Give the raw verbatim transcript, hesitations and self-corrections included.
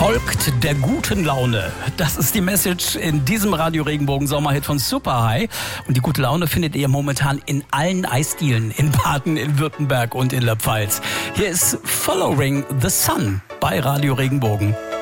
Folgt der guten Laune. Das ist die Message in diesem Radio Regenbogen Sommerhit von Super High. Und die gute Laune findet ihr momentan in allen Eisdielen in Baden, in Württemberg und in der Pfalz. Hier ist Following the Sun bei Radio Regenbogen.